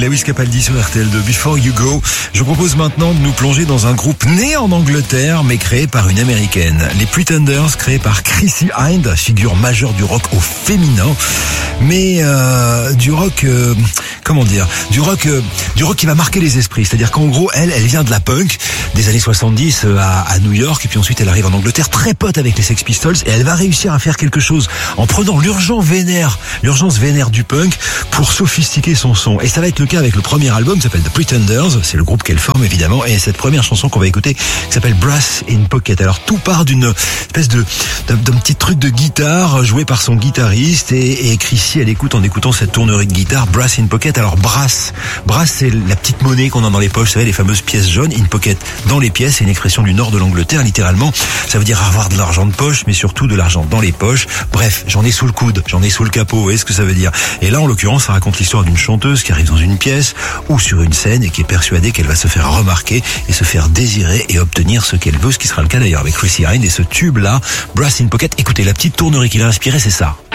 Lewis Capaldi sur RTL2, Before You Go. Je propose maintenant de nous plonger dans un groupe né en Angleterre, mais créé par une américaine. Les Pretenders, créés par Chrissie Hynde, figure majeure du rock au féminin. Mais du rock, du rock qui va marquer les esprits. C'est-à-dire qu'en gros, elle vient de la punk des années 70 à New York, et puis ensuite elle arrive en Angleterre, très pote avec les Sex Pistols, et elle va réussir à faire quelque chose en prenant l'urgence vénère du punk pour sophistiquer son son. Et ça va être le cas avec le premier album qui s'appelle The Pretenders, c'est le groupe qu'elle forme évidemment, et cette première chanson qu'on va écouter qui s'appelle Brass in Pocket. Alors tout part d'une espèce d'un petit truc de guitare joué par son guitariste, et Chrissie, elle écoute en écoutant cette tournerie de guitare, Brass in Pocket. Alors brass c'est la petite monnaie qu'on a dans les poches, vous savez, les fameuses pièces jaunes. In Pocket, dans les pièces, c'est une expression du nord de l'Angleterre, littéralement ça veut dire avoir de l'argent de poche, mais surtout de l'argent dans les poches. Bref, j'en ai sous le coude, j'en ai sous le capot, vous voyez ce que ça veut dire. Et là en l'occurrence, ça raconte l'histoire d'une chanteuse qui arrive dans une pièce ou sur une scène et qui est persuadée qu'elle va se faire remarquer et se faire désirer et obtenir ce qu'elle veut, ce qui sera le cas d'ailleurs avec Chrissie Hynde et ce tube là, Brass in Pocket. Écoutez, la petite tournerie qui l'a inspiré, c'est ça.